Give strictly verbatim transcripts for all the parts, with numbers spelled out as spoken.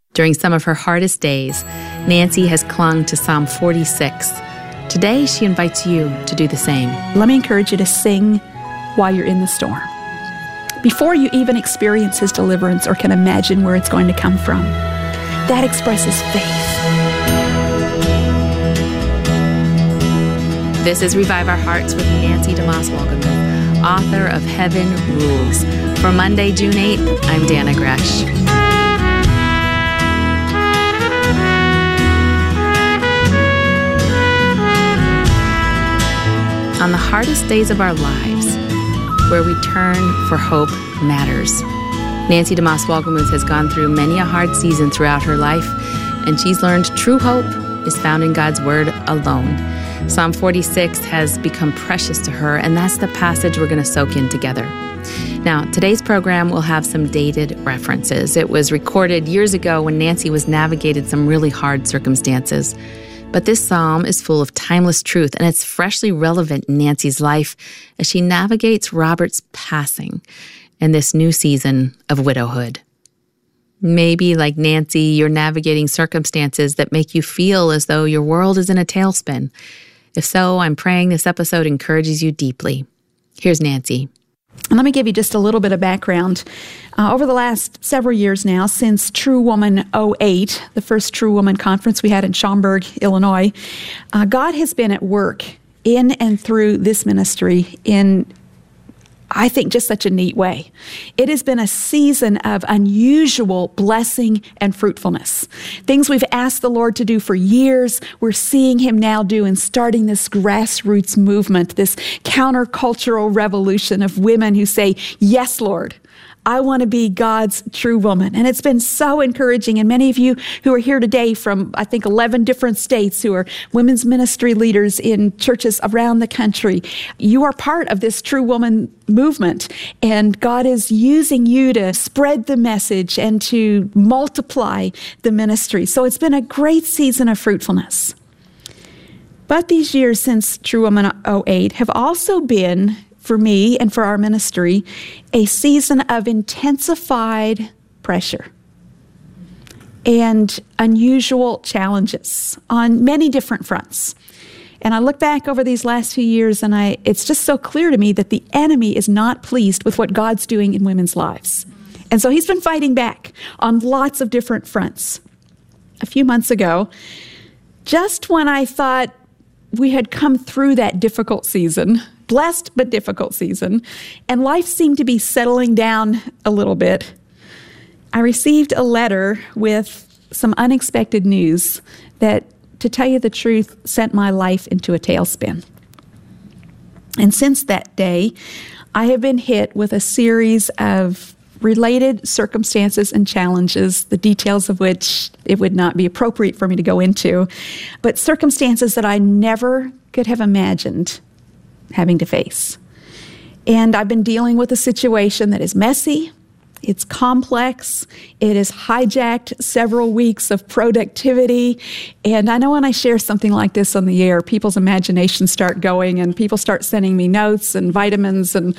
During some of her hardest days, Nancy has clung to Psalm forty-six. Today, she invites you to do the same. Let me encourage you to sing while you're in the storm, before you even experience His deliverance or can imagine where it's going to come from. That expresses faith. This is Revive Our Hearts with Nancy DeMoss Wolgemuth, author of Heaven Rules. For Monday, June eighth, I'm Dana Gresh. On the hardest days of our lives, where we turn for hope matters. Nancy DeMoss Wolgemuth has gone through many a hard season throughout her life, and she's learned true hope is found in God's Word alone. Psalm forty-six has become precious to her, and that's the passage we're going to soak in together. Now, today's program will have some dated references. It was recorded years ago when Nancy was navigated some really hard circumstances. But this psalm is full of timeless truth, and it's freshly relevant in Nancy's life as she navigates Robert's passing and this new season of widowhood. Maybe, like Nancy, you're navigating circumstances that make you feel as though your world is in a tailspin. If so, I'm praying this episode encourages you deeply. Here's Nancy. And let me give you just a little bit of background. Uh, over the last several years now, since True Woman oh eight, the first True Woman conference we had in Schaumburg, Illinois, uh, God has been at work in and through this ministry in, I think, just such a neat way. It has been a season of unusual blessing and fruitfulness. Things we've asked the Lord to do for years, we're seeing Him now do and starting this grassroots movement, this countercultural revolution of women who say, "Yes, Lord, I want to be God's true woman." And it's been so encouraging. And many of you who are here today from, I think, eleven different states who are women's ministry leaders in churches around the country, you are part of this true woman movement. And God is using you to spread the message and to multiply the ministry. So it's been a great season of fruitfulness. But these years since True Woman oh eight have also been, for me and for our ministry, a season of intensified pressure and unusual challenges on many different fronts. And I look back over these last few years, and I it's just so clear to me that the enemy is not pleased with what God's doing in women's lives. And so he's been fighting back on lots of different fronts. A few months ago, just when I thought we had come through that difficult season, blessed but difficult season, and life seemed to be settling down a little bit, I received a letter with some unexpected news that, to tell you the truth, sent my life into a tailspin. And since that day, I have been hit with a series of related circumstances and challenges, the details of which it would not be appropriate for me to go into, but circumstances that I never could have imagined having to face. And I've been dealing with a situation that is messy, it's complex, it has hijacked several weeks of productivity. And I know when I share something like this on the air, people's imaginations start going and people start sending me notes and vitamins and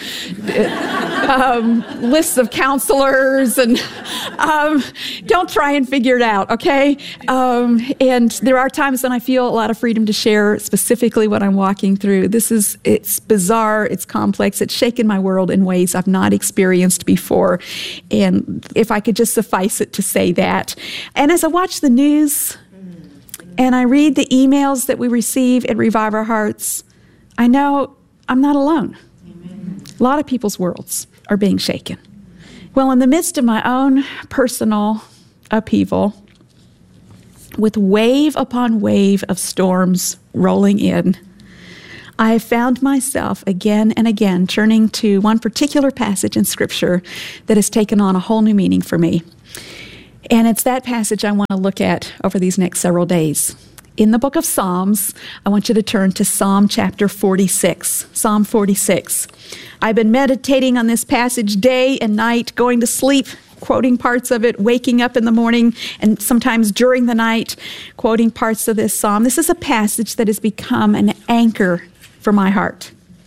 um, lists of counselors. And um, don't try and figure it out, okay? Um, and there are times when I feel a lot of freedom to share specifically what I'm walking through. This is, it's bizarre, it's complex, it's shaken my world in ways I've not experienced before. And if I could just suffice it to say that. And as I watch the news and I read the emails that we receive at Revive Our Hearts, I know I'm not alone. Amen. A lot of people's worlds are being shaken. Well, in the midst of my own personal upheaval, with wave upon wave of storms rolling in, I have found myself again and again turning to one particular passage in Scripture that has taken on a whole new meaning for me. And it's that passage I want to look at over these next several days. In the book of Psalms, I want you to turn to Psalm chapter forty-six. Psalm forty-six. I've been meditating on this passage day and night, going to sleep, quoting parts of it, waking up in the morning, and sometimes during the night, quoting parts of this psalm. This is a passage that has become an anchor for my heart.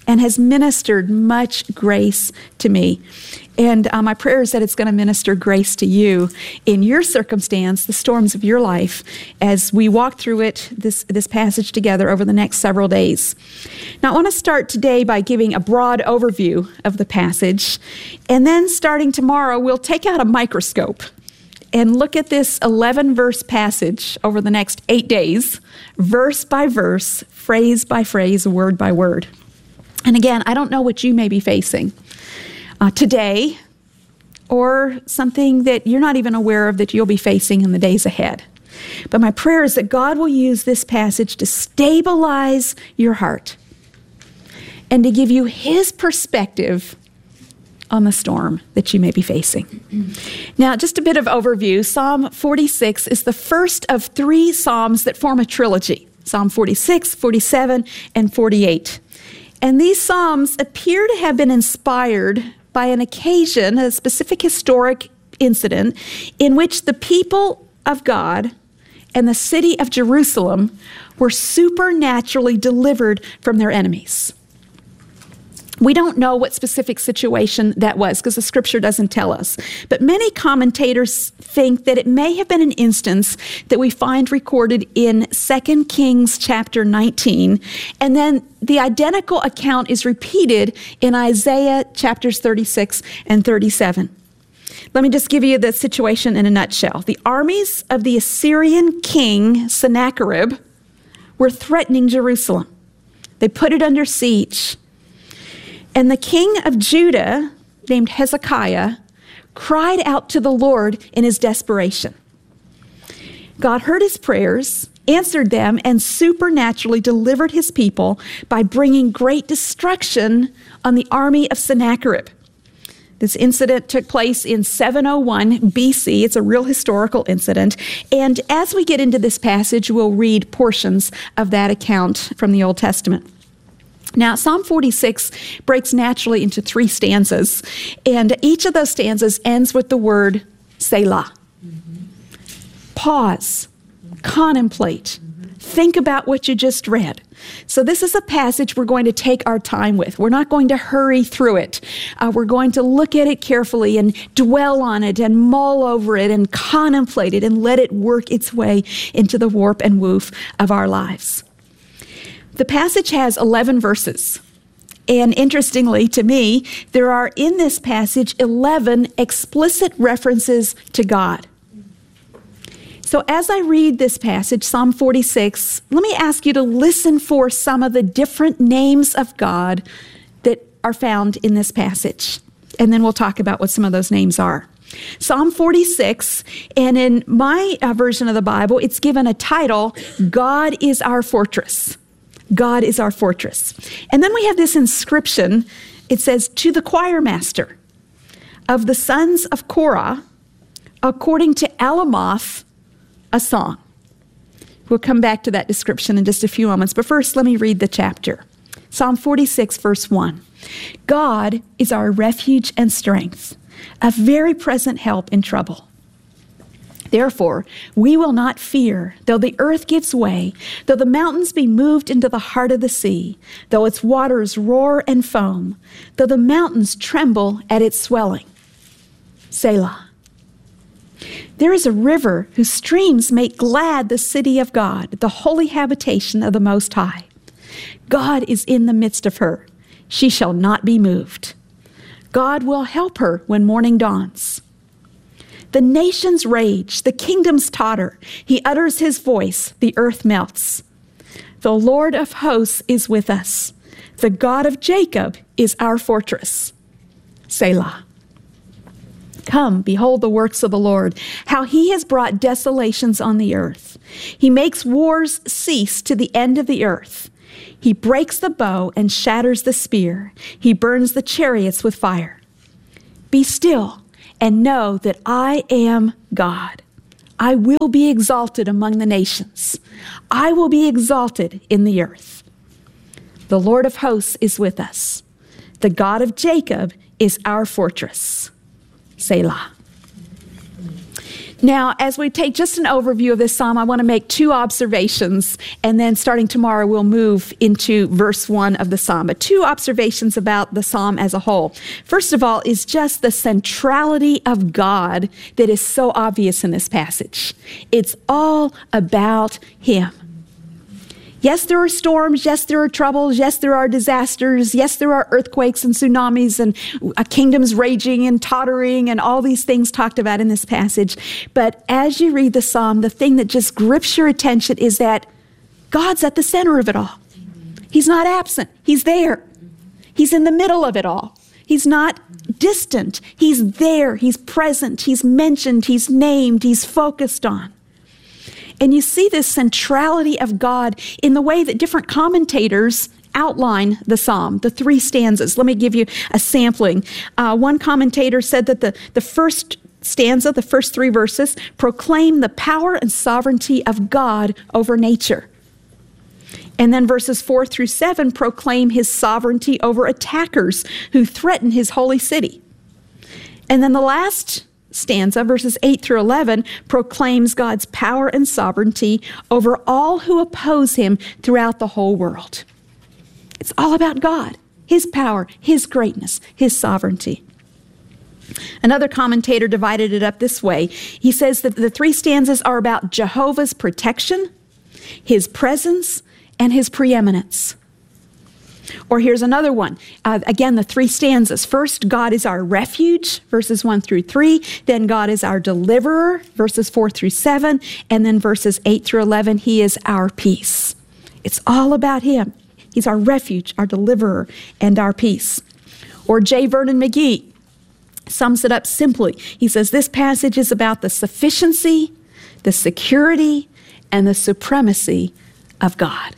and has ministered much grace to me. And uh, my prayer is that it's going to minister grace to you in your circumstance, the storms of your life, as we walk through it, this, this passage together over the next several days. Now, I want to start today by giving a broad overview of the passage. And then starting tomorrow, we'll take out a microscope and look at this eleven-verse passage over the next eight days, verse by verse, phrase by phrase, word by word. And again, I don't know what you may be facing Uh, today, or something that you're not even aware of that you'll be facing in the days ahead. But my prayer is that God will use this passage to stabilize your heart and to give you His perspective on the storm that you may be facing. Now, just a bit of overview. Psalm forty-six is the first of three psalms that form a trilogy. Psalm forty-six, forty-seven, and forty-eight. And these psalms appear to have been inspired by an occasion, a specific historic incident, in which the people of God and the city of Jerusalem were supernaturally delivered from their enemies. We don't know what specific situation that was because the scripture doesn't tell us. But many commentators think that it may have been an instance that we find recorded in Second Kings chapter nineteen. And then the identical account is repeated in Isaiah chapters thirty-six and thirty-seven. Let me just give you the situation in a nutshell. The armies of the Assyrian king Sennacherib were threatening Jerusalem. They put it under siege. And the king of Judah, named Hezekiah, cried out to the Lord in his desperation. God heard his prayers, answered them, and supernaturally delivered his people by bringing great destruction on the army of Sennacherib. This incident took place in seven oh one B C. It's a real historical incident. And as we get into this passage, we'll read portions of that account from the Old Testament. Now, Psalm forty-six breaks naturally into three stanzas, and each of those stanzas ends with the word Selah. Mm-hmm. Pause, mm-hmm. Contemplate, mm-hmm. Think about what you just read. So this is a passage we're going to take our time with. We're not going to hurry through it. Uh, we're going to look at it carefully and dwell on it and mull over it and contemplate it and let it work its way into the warp and woof of our lives. The passage has eleven verses, and interestingly to me, there are in this passage eleven explicit references to God. So as I read this passage, Psalm forty-six, let me ask you to listen for some of the different names of God that are found in this passage, and then we'll talk about what some of those names are. Psalm forty-six, and in my uh, version of the Bible, it's given a title, God is Our Fortress. God is our fortress. And then we have this inscription. It says, to the choir master of the sons of Korah, according to Alamoth, a song. We'll come back to that description in just a few moments. But first, let me read the chapter. Psalm forty-six, verse one. God is our refuge and strength, a very present help in trouble. Therefore, we will not fear, though the earth gives way, though the mountains be moved into the heart of the sea, though its waters roar and foam, though the mountains tremble at its swelling. Selah. There is a river whose streams make glad the city of God, the holy habitation of the Most High. God is in the midst of her. She shall not be moved. God will help her when morning dawns. The nations rage, the kingdoms totter. He utters his voice, the earth melts. The Lord of hosts is with us. The God of Jacob is our fortress. Selah. Come, behold the works of the Lord, how he has brought desolations on the earth. He makes wars cease to the end of the earth. He breaks the bow and shatters the spear. He burns the chariots with fire. Be still and know that I am God. I will be exalted among the nations. I will be exalted in the earth. The Lord of hosts is with us. The God of Jacob is our fortress. Selah. Now, as we take just an overview of this psalm, I want to make two observations, and then starting tomorrow, we'll move into verse one of the psalm. But two observations about the psalm as a whole. First of all, is just the centrality of God that is so obvious in this passage. It's all about Him. Yes, there are storms. Yes, there are troubles. Yes, there are disasters. Yes, there are earthquakes and tsunamis and uh, kingdoms raging and tottering and all these things talked about in this passage. But as you read the psalm, the thing that just grips your attention is that God's at the center of it all. He's not absent. He's there. He's in the middle of it all. He's not distant. He's there. He's present. He's mentioned. He's named. He's focused on. And you see this centrality of God in the way that different commentators outline the psalm, the three stanzas. Let me give you a sampling. Uh, one commentator said that the, the first stanza, the first three verses, proclaim the power and sovereignty of God over nature. And then verses four through seven proclaim His sovereignty over attackers who threaten His holy city. And then the last stanza, verses eight through eleven, proclaims God's power and sovereignty over all who oppose Him throughout the whole world. It's all about God, His power, His greatness, His sovereignty. Another commentator divided it up this way. He says that the three stanzas are about Jehovah's protection, His presence, and His preeminence. Or here's another one. Uh, again, the three stanzas. First, God is our refuge, verses one through three. Then God is our deliverer, verses four through seven. And then verses eight through eleven, He is our peace. It's all about Him. He's our refuge, our deliverer, and our peace. Or J. Vernon McGee sums it up simply. He says, this passage is about the sufficiency, the security, and the supremacy of God.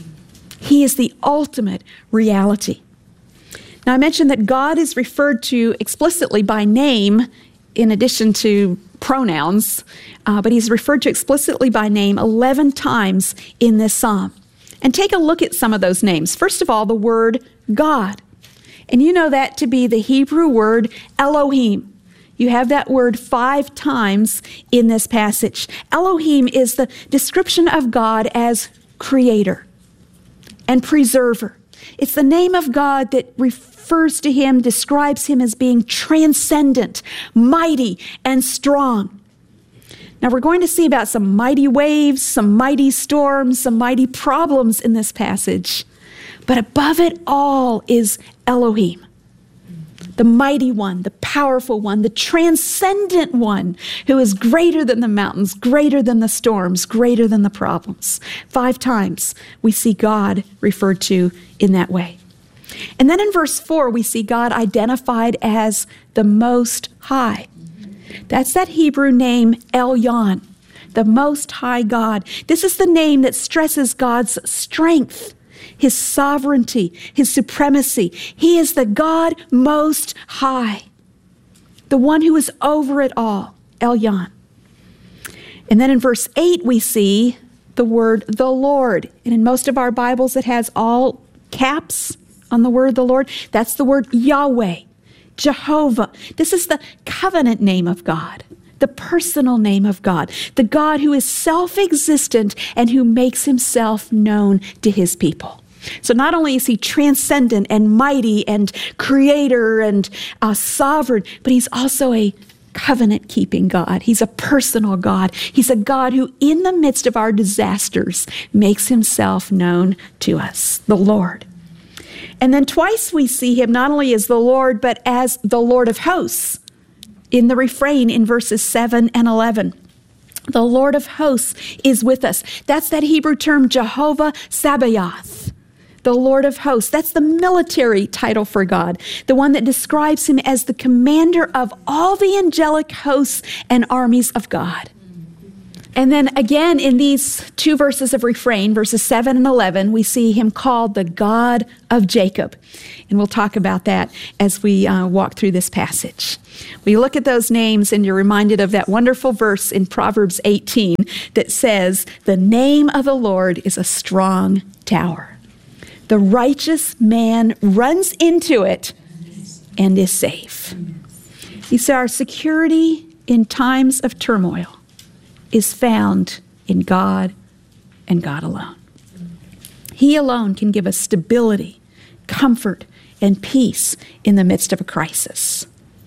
He is the ultimate reality. Now, I mentioned that God is referred to explicitly by name in addition to pronouns, uh, but He's referred to explicitly by name eleven times in this psalm. And take a look at some of those names. First of all, the word God. And you know that to be the Hebrew word Elohim. You have that word five times in this passage. Elohim is the description of God as creator and preserver. It's the name of God that refers to Him, describes Him as being transcendent, mighty, and strong. Now we're going to see about some mighty waves, some mighty storms, some mighty problems in this passage. But above it all is Elohim, the mighty one, the powerful one, the transcendent one who is greater than the mountains, greater than the storms, greater than the problems. Five times we see God referred to in that way. And then in verse four, we see God identified as the Most High. That's that Hebrew name Elyon, the Most High God. This is the name that stresses God's strength, His sovereignty, His supremacy. He is the God Most High, the one who is over it all, Elyon. And then in verse eight, we see the word the Lord. And in most of our Bibles, it has all caps on the word the Lord. That's the word Yahweh, Jehovah. This is the covenant name of God, the personal name of God, the God who is self-existent and who makes Himself known to His people. So not only is He transcendent and mighty and creator and uh, sovereign, but He's also a covenant-keeping God. He's a personal God. He's a God who, in the midst of our disasters, makes Himself known to us, the Lord. And then twice we see Him not only as the Lord, but as the Lord of hosts in the refrain in verses seven and eleven. The Lord of hosts is with us. That's that Hebrew term Jehovah Sabaoth, the Lord of hosts. That's the military title for God, the one that describes Him as the commander of all the angelic hosts and armies of God. And then again, in these two verses of refrain, verses seven and eleven, we see Him called the God of Jacob. And we'll talk about that as we uh, walk through this passage. We look at those names and you're reminded of that wonderful verse in Proverbs eighteen that says, the name of the Lord is a strong tower. The righteous man runs into it and is safe. You see, our security in times of turmoil is found in God and God alone. He alone can give us stability, comfort, and peace in the midst of a crisis.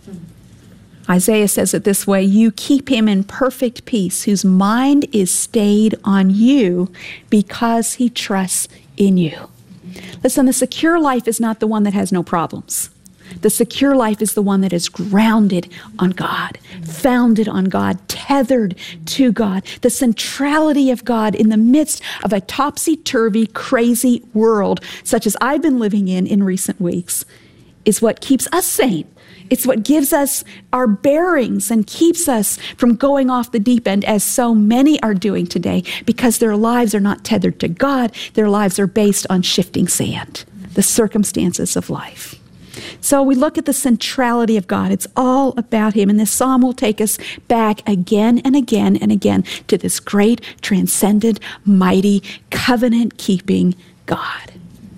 Isaiah says it this way, you keep him in perfect peace, whose mind is stayed on you because he trusts in you. Listen, the secure life is not the one that has no problems. The secure life is the one that is grounded on God, founded on God, tethered to God. The centrality of God in the midst of a topsy-turvy, crazy world, such as I've been living in in recent weeks, is what keeps us sane. It's what gives us our bearings and keeps us from going off the deep end, as so many are doing today, because their lives are not tethered to God. Their lives are based on shifting sand, the circumstances of life. So we look at the centrality of God. It's all about him. And this psalm will take us back again and again and again to this great, transcendent, mighty, covenant-keeping God.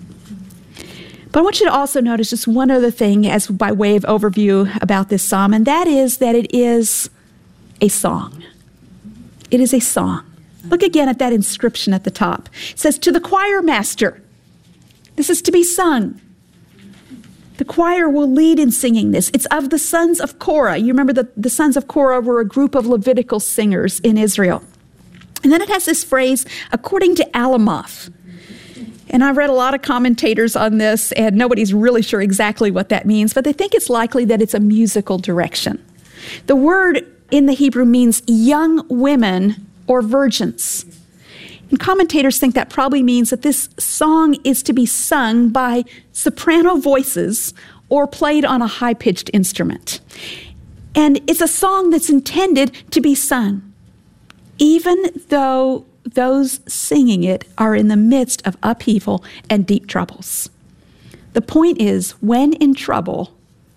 But I want you to also notice just one other thing as by way of overview about this psalm, and that is that it is a song. It is a song. Look again at that inscription at the top. It says, to the choir master. This is to be sung. The choir will lead in singing this. It's of the sons of Korah. You remember that the sons of Korah were a group of Levitical singers in Israel. And then it has this phrase, according to Alamoth. And I've read a lot of commentators on this, and nobody's really sure exactly what that means, but they think it's likely that it's a musical direction. The word in the Hebrew means young women or virgins. And commentators think that probably means that this song is to be sung by soprano voices or played on a high-pitched instrument. And it's a song that's intended to be sung, even though those singing it are in the midst of upheaval and deep troubles. The point is, when in trouble,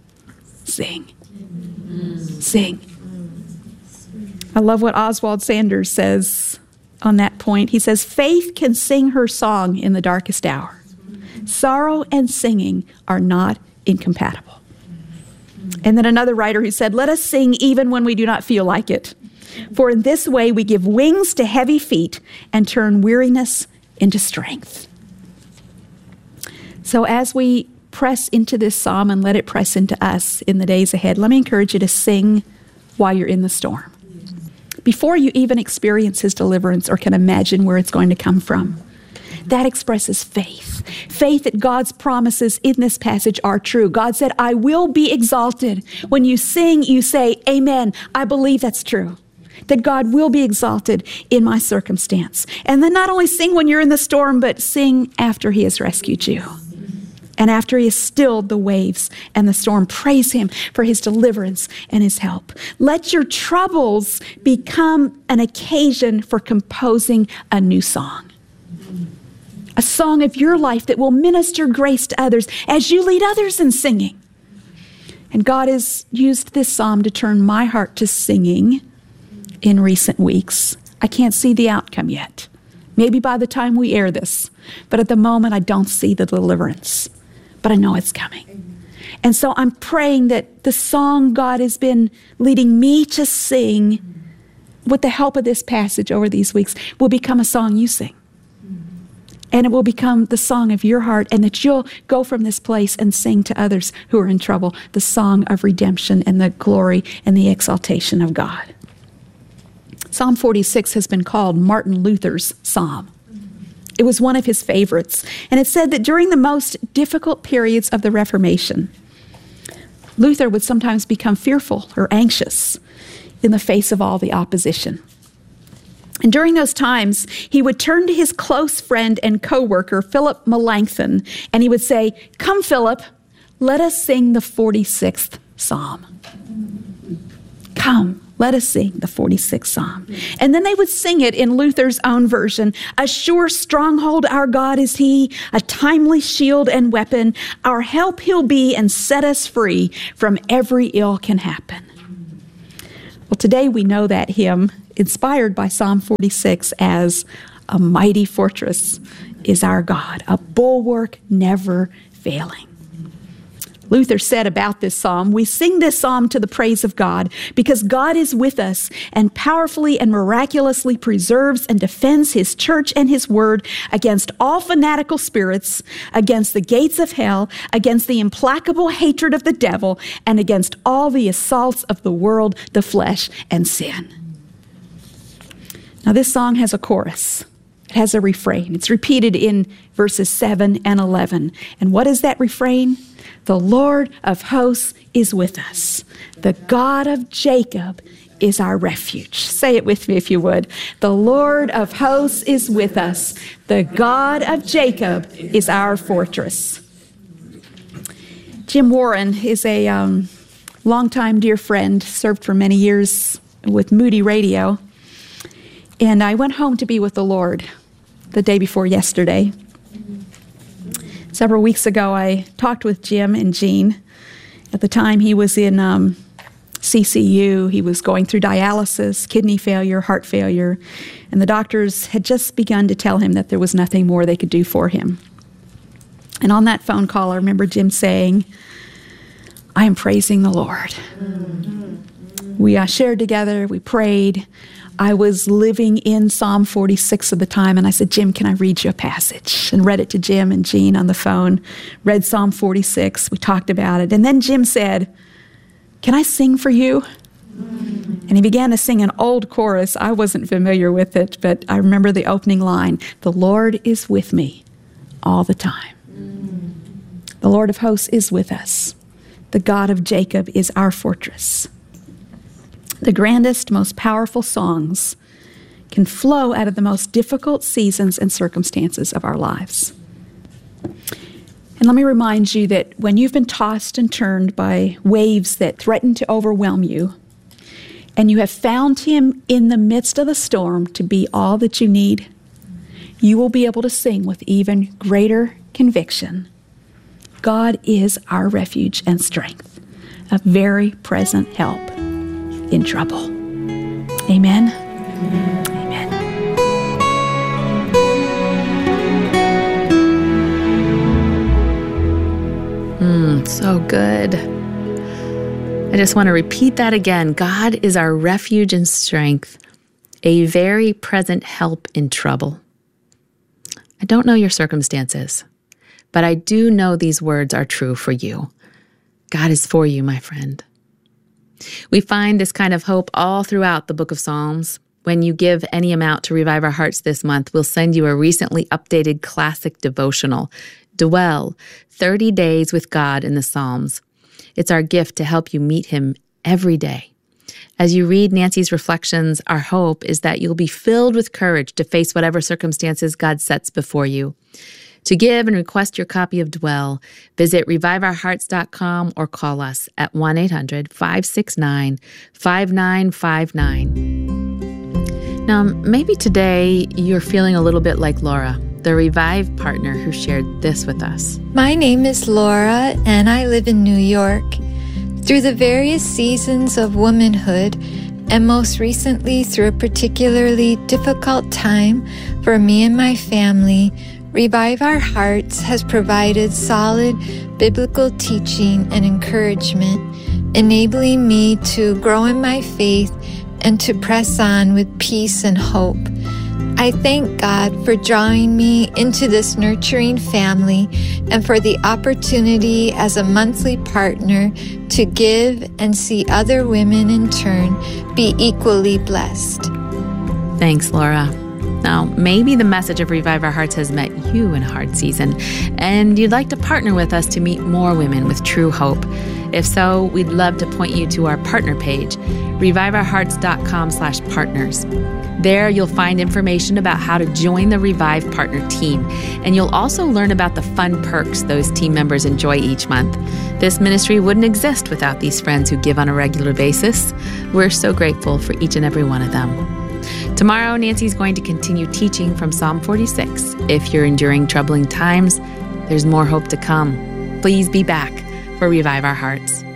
sing. Sing. I love what Oswald Sanders says on that point. He says, faith can sing her song in the darkest hour. Sorrow and singing are not incompatible. And then another writer who said, let us sing even when we do not feel like it. For in this way we give wings to heavy feet and turn weariness into strength. So as we press into this psalm and let it press into us in the days ahead, let me encourage you to sing while you're in the storm, before you even experience his deliverance or can imagine where it's going to come from. That expresses faith. Faith that God's promises in this passage are true. God said, I will be exalted. When you sing, you say, amen. I believe that's true. That God will be exalted in my circumstance. And then not only sing when you're in the storm, but sing after he has rescued you. And after he has stilled the waves and the storm, praise him for his deliverance and his help. Let your troubles become an occasion for composing a new song. A song of your life that will minister grace to others as you lead others in singing. And God has used this psalm to turn my heart to singing in recent weeks. I can't see the outcome yet. Maybe by the time we air this. But at the moment, I don't see the deliverance. But I know it's coming. And so I'm praying that the song God has been leading me to sing with the help of this passage over these weeks will become a song you sing. And it will become the song of your heart, and that you'll go from this place and sing to others who are in trouble the song of redemption and the glory and the exaltation of God. Psalm forty-six has been called Martin Luther's psalm. It was one of his favorites. And it said that during the most difficult periods of the Reformation, Luther would sometimes become fearful or anxious in the face of all the opposition. And during those times, he would turn to his close friend and co-worker, Philip Melanchthon, and he would say, come, Philip, let us sing the forty-sixth Psalm. Come. Let us sing the forty-sixth Psalm. And then they would sing it in Luther's own version. A sure stronghold our God is he, a timely shield and weapon. Our help he'll be and set us free from every ill can happen. Well, today we know that hymn, inspired by Psalm forty-six, as a mighty fortress is our God, a bulwark never failing. Luther said about this psalm, "We sing this psalm to the praise of God because God is with us and powerfully and miraculously preserves and defends his church and his word against all fanatical spirits, against the gates of hell, against the implacable hatred of the devil, and against all the assaults of the world, the flesh, and sin." Now, this song has a chorus. It has a refrain. It's repeated in verses seven and eleven. And what is that refrain? "The Lord of hosts is with us. The God of Jacob is our refuge." Say it with me if you would. "The Lord of hosts is with us. The God of Jacob is our fortress." Jim Warren is a um, longtime dear friend, served for many years with Moody Radio. And I went home to be with the Lord the day before yesterday. Several weeks ago, I talked with Jim and Jean. At the time, he was in um, C C U. He was going through dialysis, kidney failure, heart failure, and the doctors had just begun to tell him that there was nothing more they could do for him. And on that phone call, I remember Jim saying, "I am praising the Lord." Mm-hmm. We uh, shared together, we prayed. I was living in Psalm forty-six at the time, and I said, "Jim, can I read you a passage?" And read it to Jim and Jean on the phone, read Psalm forty-six. We talked about it. And then Jim said, "Can I sing for you?" And he began to sing an old chorus. I wasn't familiar with it, but I remember the opening line, "The Lord is with me all the time." The Lord of hosts is with us. The God of Jacob is our fortress. The grandest, most powerful songs can flow out of the most difficult seasons and circumstances of our lives. And let me remind you that when you've been tossed and turned by waves that threaten to overwhelm you, and you have found him in the midst of the storm to be all that you need, you will be able to sing with even greater conviction, "God is our refuge and strength, a very present help in trouble." Amen. Amen. Mm, so good. I just want to repeat that again. God is our refuge and strength, a very present help in trouble. I don't know your circumstances, but I do know these words are true for you. God is for you, my friend. We find this kind of hope all throughout the book of Psalms. When you give any amount to Revive Our Hearts this month, we'll send you a recently updated classic devotional, Dwell, thirty days with God in the Psalms. It's our gift to help you meet him every day. As you read Nancy's reflections, our hope is that you'll be filled with courage to face whatever circumstances God sets before you. To give and request your copy of Dwell, visit revive our hearts dot com or call us at one eight hundred, five six nine, five nine five nine. Now, maybe today you're feeling a little bit like Laura, the Revive partner who shared this with us. My name is Laura, and I live in New York. Through the various seasons of womanhood, and most recently through a particularly difficult time for me and my family, Revive Our Hearts has provided solid biblical teaching and encouragement, enabling me to grow in my faith and to press on with peace and hope. I thank God for drawing me into this nurturing family and for the opportunity as a monthly partner to give and see other women in turn be equally blessed. Thanks, Laura. Now, maybe the message of Revive Our Hearts has met you in a hard season, and you'd like to partner with us to meet more women with true hope. If so, we'd love to point you to our partner page, revive our hearts dot com slash partners. There, you'll find information about how to join the Revive Partner team, and you'll also learn about the fun perks those team members enjoy each month. This ministry wouldn't exist without these friends who give on a regular basis. We're so grateful for each and every one of them. Tomorrow, Nancy's going to continue teaching from Psalm forty-six. If you're enduring troubling times, there's more hope to come. Please be back for Revive Our Hearts.